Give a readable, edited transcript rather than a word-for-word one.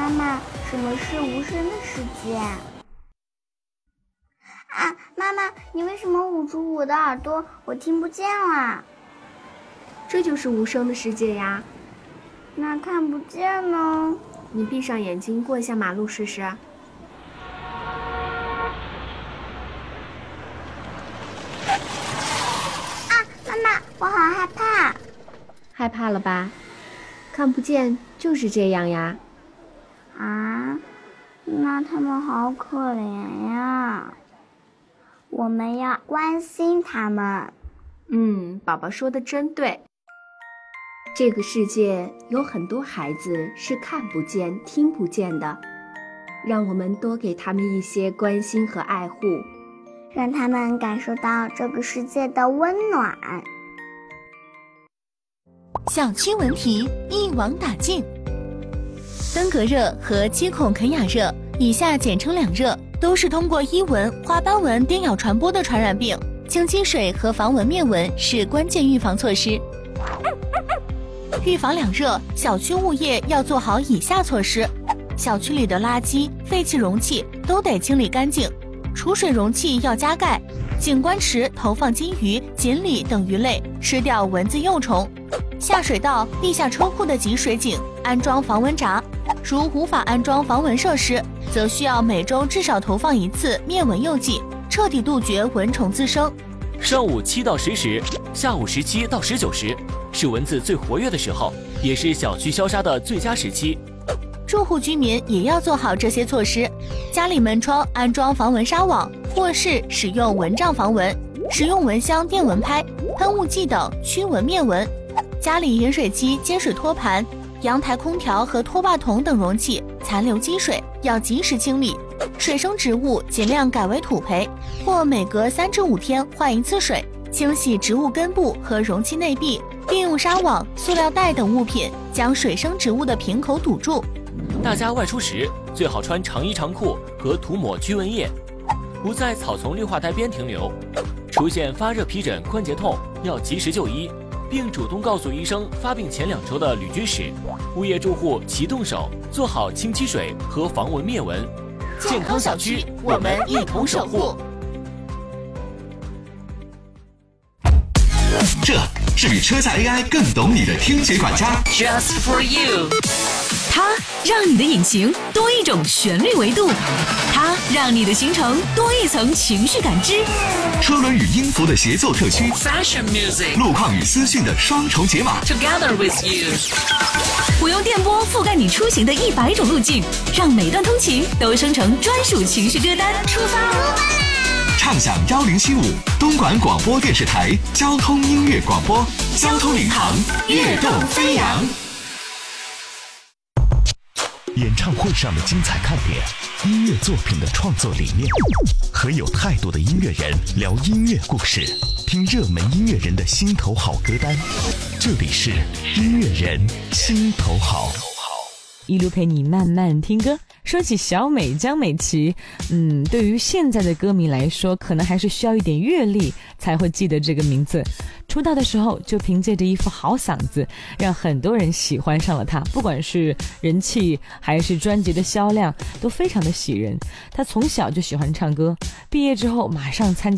妈妈，什么是无声的世界？啊，妈妈，你为什么捂住我的耳朵？我听不见啦。 这就是无声的世界呀。 那看不见呢？ 你闭上眼睛过一下马路试试。 啊，妈妈，我好害怕。 害怕了吧？看不见就是这样呀。 啊，那他们好可怜呀。我们要关心他们。 宝宝说的真对。这个世界有很多孩子是看不见、听不见的，让我们多给他们一些关心和爱护， 让他们感受到这个世界的温暖。 小区文体一网打尽，登革热和七孔肯雅热（以下简称两热）都是通过伊蚊、花斑蚊叮咬传播的传染病。清积水和防蚊灭蚊是关键预防措施。预防两热，小区物业要做好以下措施：小区里的垃圾、废弃容器都得清理干净，储水容器要加盖，景观池投放金鱼、锦鲤等鱼类，吃掉蚊子幼虫。下水道、地下车库的集水井安装防蚊闸，如无法安装防蚊设施，则需要每周至少投放一次灭蚊诱剂，彻底杜绝蚊虫滋生。 上午7到10时，下午17到19时，是蚊子最活跃的时候，也是小区消杀的最佳时期。 住户居民也要做好这些措施，家里门窗安装防蚊纱网，卧室使用蚊帐防蚊，使用蚊香、电蚊拍、喷雾剂等驱蚊灭蚊。家里饮水机、接水托盘、阳台空调和拖把桶等容器残留积水要及时清理，水生植物尽量改为土培，或每隔3至5天换一次水，清洗植物根部和容器内壁，并用纱网、塑料袋等物品将水生植物的瓶口堵住。 大家外出时最好穿长衣长裤和涂抹驱蚊液，不在草丛绿化带边停留。出现发热、皮疹、关节痛要及时就医，并主动告诉医生发病前2周的旅居史。物业住户齐动手，做好清积水和防蚊灭蚊。健康小区，我们一同守护。 这是比车载 AI 更懂你的听觉管家 Just for you。 它让你的引擎多一种旋律维度，它让你的行程多一层情绪感知。 车轮与音符的协奏特区， Fashion music。 路况与资讯的双重解码 Together with you。 我用电波覆盖你出行的100种路径，让每段通勤都生成专属情绪歌单。出发啦！ 畅享1075东莞广播电视台交通音乐广播，交通领航，跃动飞扬。 演唱会上的精彩看点，音乐作品的创作理念，和有态度的音乐人聊音乐故事，听热门音乐人的心头好歌单。这里是音乐人心头好， 一路陪你慢慢听歌。说起小美江美琪，对于现在的歌迷来说，可能还是需要一点阅历才会记得这个名字。出道的时候就凭借着一副好嗓子，让很多人喜欢上了她，不管是人气还是专辑的销量，都非常的喜人。她从小就喜欢唱歌，毕业之后马上参加